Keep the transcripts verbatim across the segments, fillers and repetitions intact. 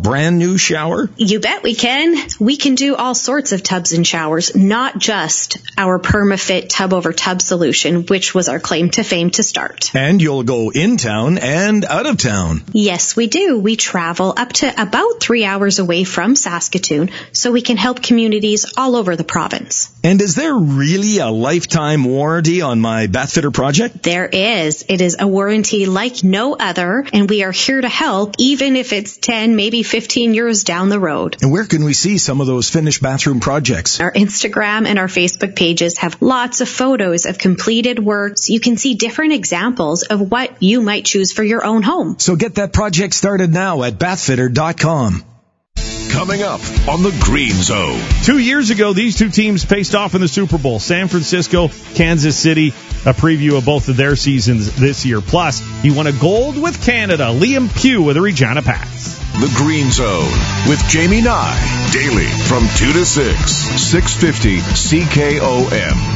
brand new shower? You bet we can. We can do all sorts of tubs and showers, not just our PermaFit tub over tub solution, which was our claim to fame to start. And you'll go in town and out of town. Yes, we do. We travel up to about three hours away from Saskatoon, so we can help communities all over the province. And is there really a lifetime warranty on my bathfitter project? There is. It is a warranty like no other, and we are here to help, even if it's ten, maybe fifteen years down the road. And where can we see some of those finished bathroom projects? Our Instagram and our Facebook pages have lots of photos of completed works. You can see different examples of what you might choose for your own home. So get that project started now at bathfitter dot com. Coming up on the Green Zone. Two years ago, these two teams faced off in the Super Bowl. San Francisco, Kansas City, a preview of both of their seasons this year. Plus, he won a gold with Canada. Liam Pugh with the Regina Pats. The Green Zone with Jamie Nye. Daily from two to six. six fifty C K O M.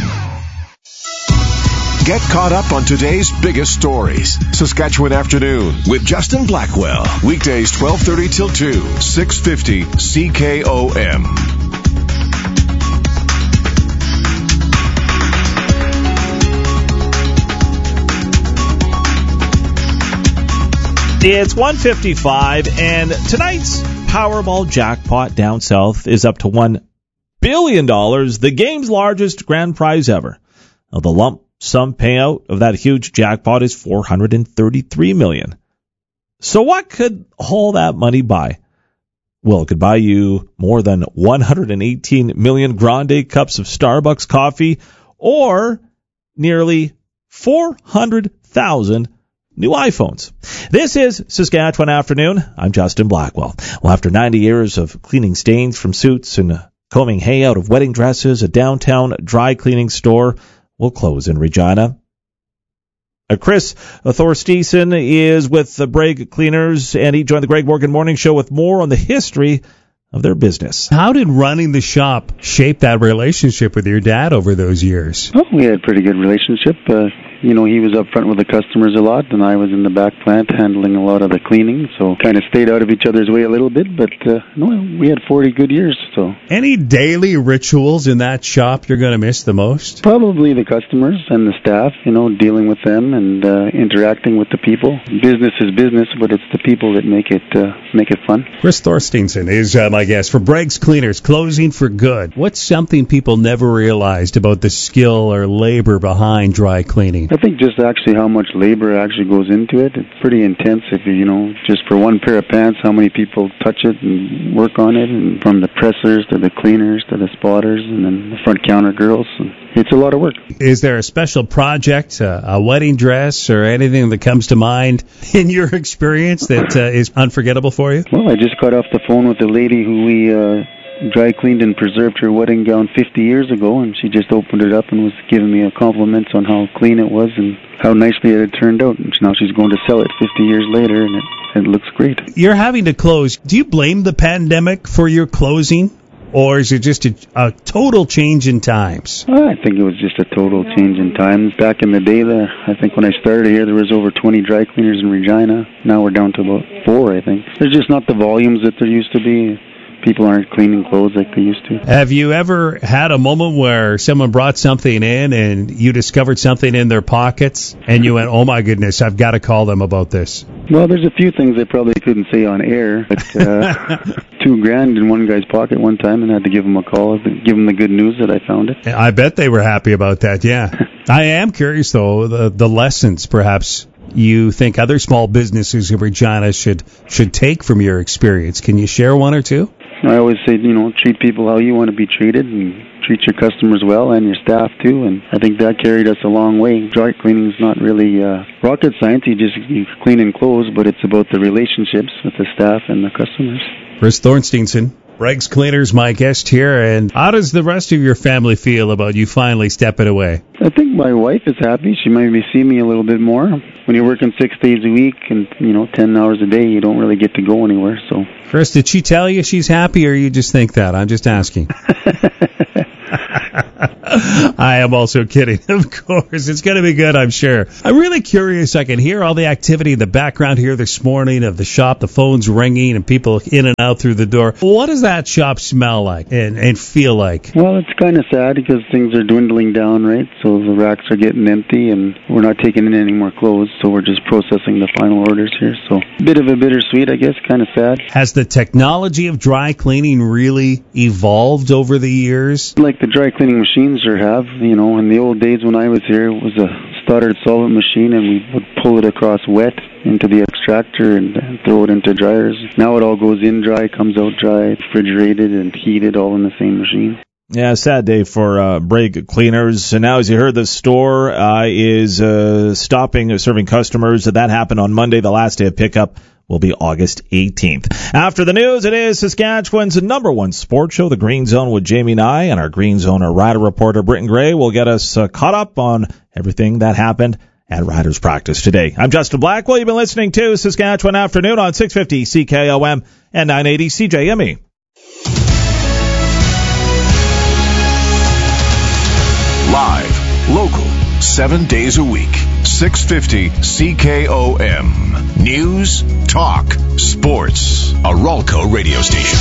Get caught up on today's biggest stories. Saskatchewan Afternoon with Justin Blackwell. Weekdays twelve thirty till two. six fifty C K O M. It's one fifty-five, and tonight's Powerball jackpot down south is up to one billion dollars, the game's largest grand prize ever. Now, the lump sum payout of that huge jackpot is four hundred thirty-three million dollars. So what could all that money buy? Well, it could buy you more than one hundred eighteen million grande cups of Starbucks coffee or nearly four hundred thousand new iPhones. This is Saskatchewan Afternoon. I'm Justin Blackwell. Well, after ninety years of cleaning stains from suits and combing hay out of wedding dresses, a downtown dry cleaning store will close in Regina. Uh, Chris Thorstesen is with the Bragg Cleaners, and he joined the Greg Morgan Morning Show with more on the history of their business. How did running the shop shape that relationship with your dad over those years? Well, we had a pretty good relationship. Uh, you know, he was up front with the customers a lot, and I was in the back plant handling a lot of the cleaning, so kind of stayed out of each other's way a little bit, but uh, no, we had forty good years. So, any daily rituals in that shop you're going to miss the most? Probably the customers and the staff, you know, dealing with them and uh, interacting with the people. Business is business, but it's the people that make it uh, make it fun. Chris Thorstesen is uh, my guest for Bragg's Cleaners, closing for good. What's something people never realized about the skill or labor behind dry cleaning? I think just actually how much labor actually goes into it. It's pretty intense. If you, you know, just for one pair of pants, how many people touch it and work on it, and from the pressers to the cleaners to the spotters and then the front counter girls. It's a lot of work. Is there a special project, a, a wedding dress, or anything that comes to mind in your experience that uh, is unforgettable for you? Well, I just got off the phone with a lady who we uh, dry cleaned and preserved her wedding gown fifty years ago, and she just opened it up and was giving me a compliments on how clean it was and how nicely it had turned out. And now she's going to sell it fifty years later, and it, it looks great. You're having to close. Do you blame the pandemic for your closing? Or is it just a, a total change in times? I think it was just a total change in times. Back in the day, the, I think when I started here, there was over twenty dry cleaners in Regina. Now we're down to about four, I think. There's just not the volumes that there used to be. People aren't cleaning clothes like they used to. Have you ever had a moment where someone brought something in and you discovered something in their pockets and you went, oh my goodness, I've got to call them about this? Well, there's a few things I probably couldn't say on air, but uh, two grand in one guy's pocket one time, and I had to give him a call, give him the good news that I found it. I bet they were happy about that, yeah. I am curious, though, the, the lessons perhaps you think other small businesses in Regina should should take from your experience. Can you share one or two? I always say, you know, treat people how you want to be treated and treat your customers well and your staff too, and I think that carried us a long way. Dry cleaning is not really uh, rocket science. You just you clean and close, but it's about the relationships with the staff and the customers. Chris Thorstesen, Bragg's Cleaners, my guest here, and how does the rest of your family feel about you finally stepping away? I think my wife is happy. She might be seeing me a little bit more. When you're working six days a week and, you know, ten hours a day, you don't really get to go anywhere. So, Chris, did she tell you she's happy, or you just think that? I'm just asking. I am also kidding, of course. It's going to be good, I'm sure. I'm really curious. I can hear all the activity in the background here this morning of the shop, the phones ringing and people in and out through the door. What does that shop smell like and, and feel like? Well, it's kind of sad because things are dwindling down, right? So the racks are getting empty and we're not taking in any more clothes, so we're just processing the final orders here. So a bit of a bittersweet, I guess, kind of sad. Has the technology of dry cleaning really evolved over the years? Like the dry cleaning machines are have, you know, in the old days when I was here, it was a Stoddard solvent machine and we would pull it across wet into the extractor and throw it into dryers. Now it all goes in dry, comes out dry, refrigerated and heated all in the same machine. Yeah, sad day for uh, brake cleaners. And now, as you heard, the store uh, is uh, stopping uh, serving customers. That happened on Monday. The last day of pickup will be August eighteenth. After the news, it is Saskatchewan's number one sports show, The Green Zone with Jamie Nye, and our Green Zone rider reporter, Britton Gray, will get us uh, caught up on everything that happened at Riders Practice today. I'm Justin Blackwell. You've been listening to Saskatchewan Afternoon on six fifty C K O M and nine eighty C J M E. Live, local, seven days a week. six fifty C K O M. News, talk, sports. A Ralco radio station.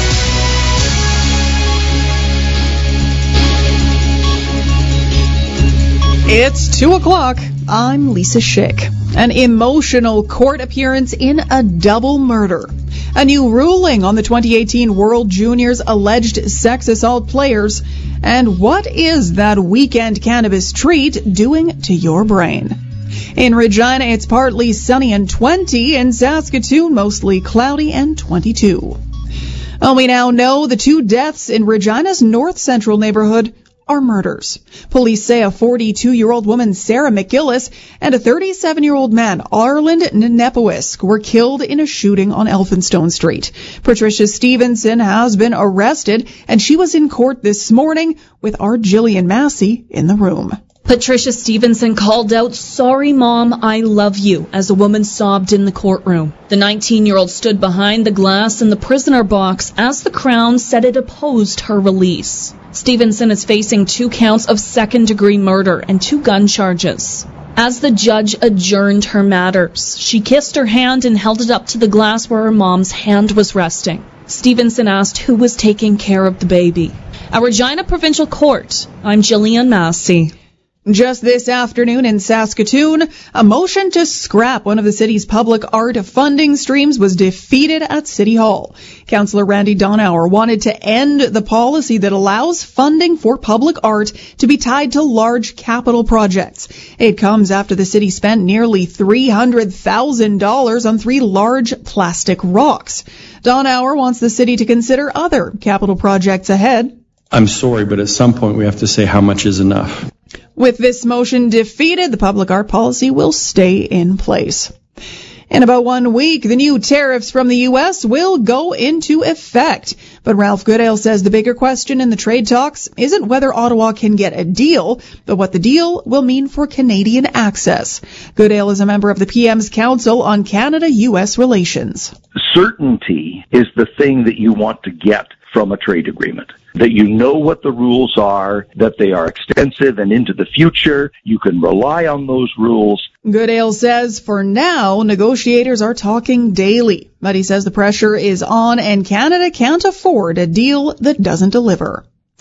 It's two o'clock. I'm Lisa Schick. An emotional court appearance in a double murder. A new ruling on the twenty eighteen World Juniors alleged sex assault players. And what is that weekend cannabis treat doing to your brain? In Regina, it's partly sunny and twenty. In Saskatoon, mostly cloudy and twenty-two. Well, we now know the two deaths in Regina's North Central neighborhood are murders. Police say a forty-two-year-old woman, Sarah McGillis, and a thirty-seven-year-old man, Arland Nenepowisk, were killed in a shooting on Elphinstone Street. Patricia Stevenson has been arrested, and she was in court this morning with our Jillian Massey in the room. Patricia Stevenson called out, "Sorry, Mom, I love you," as a woman sobbed in the courtroom. The nineteen-year-old stood behind the glass in the prisoner box as the Crown said it opposed her release. Stevenson is facing two counts of second-degree murder and two gun charges. As the judge adjourned her matters, she kissed her hand and held it up to the glass where her mom's hand was resting. Stevenson asked who was taking care of the baby. At Regina Provincial Court, I'm Jillian Massey. Just this afternoon in Saskatoon, a motion to scrap one of the city's public art funding streams was defeated at City Hall. Councillor Randy Donauer wanted to end the policy that allows funding for public art to be tied to large capital projects. It comes after the city spent nearly three hundred thousand dollars on three large plastic rocks. Donauer wants the city to consider other capital projects ahead. I'm sorry, but at some point we have to say how much is enough. With this motion defeated, the public art policy will stay in place. In about one week, the new tariffs from the U S will go into effect. But Ralph Goodale says the bigger question in the trade talks isn't whether Ottawa can get a deal, but what the deal will mean for Canadian access. Goodale is a member of the P M's Council on Canada-U S Relations. Certainty is the thing that you want to get from a trade agreement. That you know what the rules are, that they are extensive and into the future. You can rely on those rules. Goodale says for now, negotiators are talking daily. But he says the pressure is on and Canada can't afford a deal that doesn't deliver.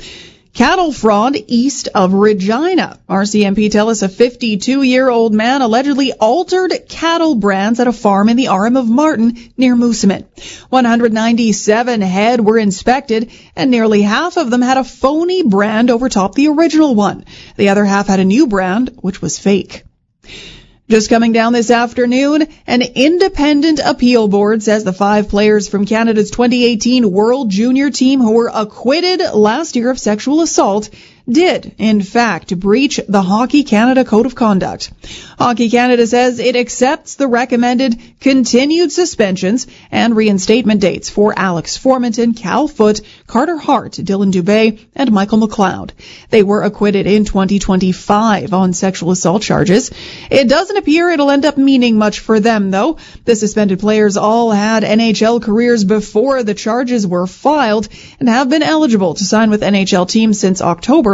Cattle fraud east of Regina. R C M P tell us a fifty-two-year-old man allegedly altered cattle brands at a farm in the R M of Martin near Moosomin. one hundred ninety-seven head were inspected, and nearly half of them had a phony brand over top the original one. The other half had a new brand, which was fake. Just coming down this afternoon, an independent appeal board says the five players from Canada's twenty eighteen World Junior team who were acquitted last year of sexual assault did, in fact, breach the Hockey Canada Code of Conduct. Hockey Canada says it accepts the recommended continued suspensions and reinstatement dates for Alex Formanton, Cal Foote, Carter Hart, Dylan Dubé, and Michael McLeod. They were acquitted in twenty twenty-five on sexual assault charges. It doesn't appear it'll end up meaning much for them, though. The suspended players all had N H L careers before the charges were filed and have been eligible to sign with N H L teams since October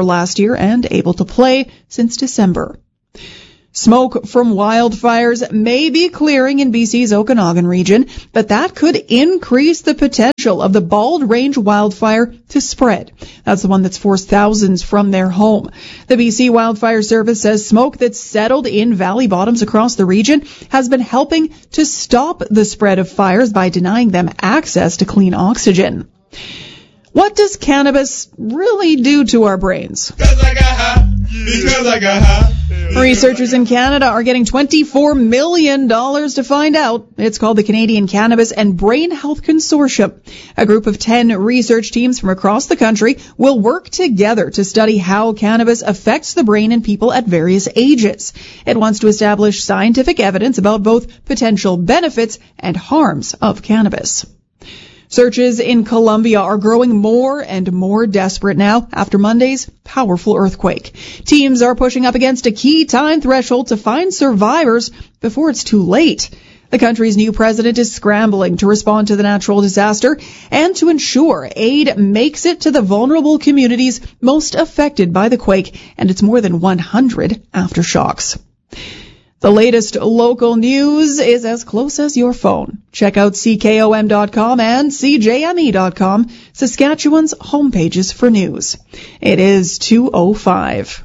summer last year and able to play since December. Smoke from wildfires may be clearing in B C's Okanagan region, but that could increase the potential of the Bald Range wildfire to spread. That's the one that's forced thousands from their home. The B C Wildfire Service says smoke that's settled in valley bottoms across the region has been helping to stop the spread of fires by denying them access to clean oxygen. What does cannabis really do to our brains? Because I got high. Because I got high. Researchers in Canada are getting twenty-four million dollars to find out. It's called the Canadian Cannabis and Brain Health Consortium. A group of ten research teams from across the country will work together to study how cannabis affects the brain in people at various ages. It wants to establish scientific evidence about both potential benefits and harms of cannabis. Searches in Colombia are growing more and more desperate now after Monday's powerful earthquake. Teams are pushing up against a key time threshold to find survivors before it's too late. The country's new president is scrambling to respond to the natural disaster and to ensure aid makes it to the vulnerable communities most affected by the quake and its more than one hundred aftershocks. The latest local news is as close as your phone. Check out C K O M dot com and C J M E dot com, Saskatchewan's homepages for news. It is two oh five.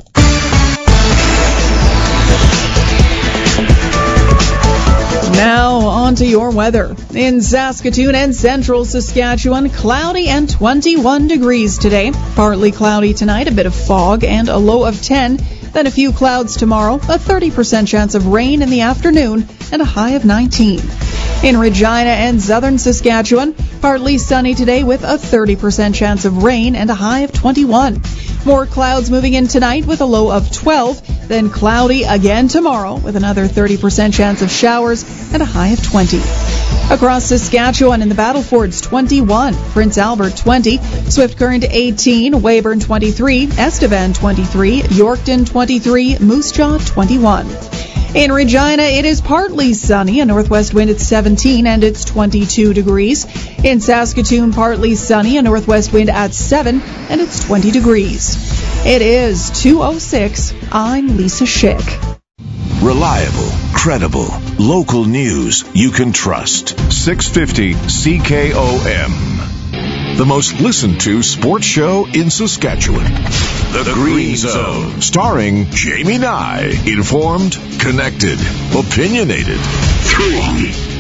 Now on to your weather. In Saskatoon and central Saskatchewan, cloudy and twenty-one degrees today. Partly cloudy tonight, a bit of fog and a low of ten. Then a few clouds tomorrow, a thirty percent chance of rain in the afternoon, and a high of nineteen. In Regina and southern Saskatchewan, partly sunny today with a thirty percent chance of rain and a high of twenty-one. More clouds moving in tonight with a low of twelve, then cloudy again tomorrow with another thirty percent chance of showers and a high of twenty. Across Saskatchewan in the Battlefords, twenty-one, Prince Albert twenty, Swift Current eighteen, Weyburn twenty-three, Estevan twenty-three, Yorkton twenty-three, Moose Jaw twenty-one. In Regina, it is partly sunny, a northwest wind at seventeen and it's twenty-two degrees. In Saskatoon, partly sunny, a northwest wind at seven and it's twenty degrees. It is two oh six. I'm Lisa Schick. Reliable, credible, local news you can trust. six fifty C K O M. The most listened to sports show in Saskatchewan. The, the Green Zone. Starring Jamie Nye. Informed, connected, opinionated. Three.